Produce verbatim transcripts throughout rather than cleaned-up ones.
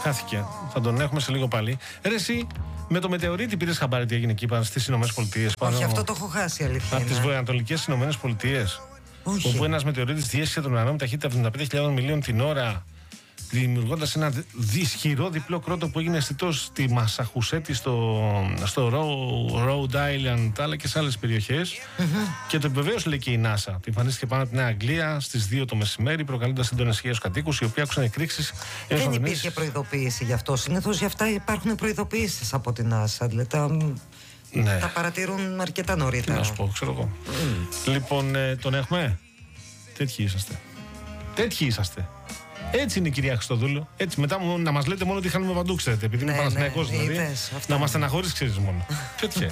Χάθηκε. Θα τον έχουμε σε λίγο πάλι. Ρε, εσύ με το μετεωρίτη πήρες χαμπάρι τι έγινε εκεί πάνω στις Ηνωμένες Πολιτείες? Όχι, αυτό το έχω χάσει, αλήθεια. Από τις βορειοανατολικές Ηνωμένες Πολιτείες. Όπου ένας μετεωρίτη διέσχισε τον ουρανό με ταχύτητα εβδομήντα πέντε χιλιάδων μιλίων την ώρα, δημιουργώντας ένα δυσχυρό διπλό κρότο που έγινε αισθητό στη Μασαχουσέτη, στο, στο Rhode Island, αλλά και σε άλλες περιοχές. Mm-hmm. Και το επιβεβαίωσε, λέει, και η NASA. Τη εμφανίστηκε πάνω από τη Νέα Αγγλία στις δύο το μεσημέρι, προκαλώντας έντονες χιλιάδες κατοίκους, οι οποίοι άκουσαν εκρήξεις. Δεν υπήρχε προειδοποίηση γι' αυτό. Συνήθως γι' αυτά υπάρχουν προειδοποίησεις από την NASA. Δηλαδή τα, ναι. τα παρατηρούν αρκετά νωρίτερα. Να σου πω, ξέρω εγώ. Mm. Λοιπόν, ε, τον έχουμε. Τέτοιοι είσαστε. Τέτοιοι είσαστε. Έτσι είναι η κυρία Χριστοδούλου. Έτσι, μετά να μας λέτε μόνο ότι χάνουμε παντού, ξέρετε. Επειδή είναι Παναθηναϊκός, ναι, δηλαδή. Είδες, να μας στεναχωρείς, ξέρεις μόνο. Τέτοια.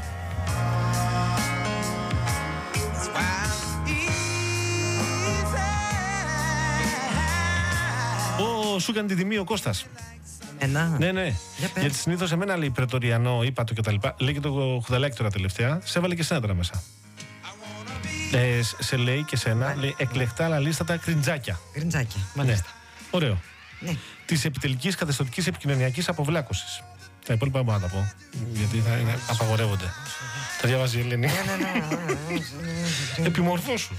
Ω, σου έκανε τη τιμή ο Κώστας. Ένα. Ναι, ναι. Για Γιατί συνήθως εμένα λέει πρετοριανό, είπα το κτλ. Λέει και το χουδαλάκι τώρα τελευταία. Σε έβαλε και σένα τώρα μέσα. Ε, σε λέει και σένα, λέει εκλεκτά αλαλίστατα κριντζάκια. Κριντζάκια, μάλιστα. Ναι. Ωραίο. Ναι. Της επιτελικής καθεστωτικής επικοινωνιακής αποβλάκωσης. Τα υπόλοιπα δεν μπορώ να τα πω. Γιατί θα είναι, απαγορεύονται. Τα διαβάζει η Ελένη. Επιμορφώσου.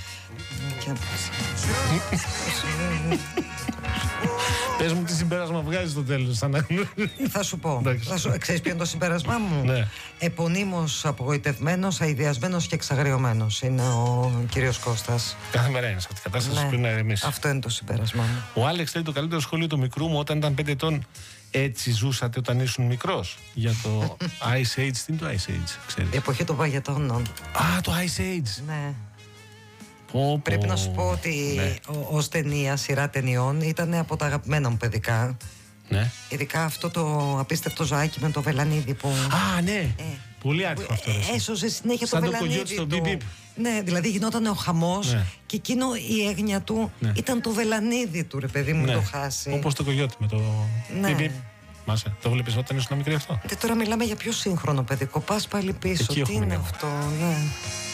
Πες μου τι συμπέρασμα βγάζεις στο τέλος. Θα σου πω. Θα σου... Ξέρεις ποιο είναι το συμπέρασμά μου? Ναι. Επωνύμως απογοητευμένος, αηδιασμένος και εξαγριωμένος είναι ο κύριος Κώστας. Κάθε μέρα είναι σε αυτή την κατάσταση, ναι. Πριν να ηρεμήσει. Αυτό είναι το συμπέρασμά μου. Ο Άλεξ λέει το καλύτερο σχόλιο του μικρού μου όταν ήταν πέντε ετών. Έτσι ζούσατε όταν ήσουν μικρός? Για το Ice Age. Τι είναι το Ice Age, ξέρεις? Η εποχή των βαγετώνων. Α, το Ice Age. Ναι. Πω, Πρέπει πω. να σου πω ότι ναι. ως ταινία, σειρά ταινιών, ήταν από τα αγαπημένα μου παιδικά. Ναι. Ειδικά αυτό το απίστευτο ζωάκι με το βελανίδι που... Α, ναι. Ε, Πολύ άτυχο αυτό. Ε, έσωσε συνέχεια σαν το το βελανίδι στο του. Beep Beep. Ναι, δηλαδή γινόταν ο χαμός, ναι. Και εκείνο η έγνοια του, ναι. Ήταν το βελανίδι του, ρε παιδί μου, ναι. Το χάσει. Όπως το κογιώτη με το ναι. Beep Beep. Μάσε, το βλέπεις όταν ήσουν μικρή αυτό? Και τώρα μιλάμε για πιο σύγχρονο παιδικό. Πας πάλι πίσω. Εκεί τι είναι αυτό, ναι.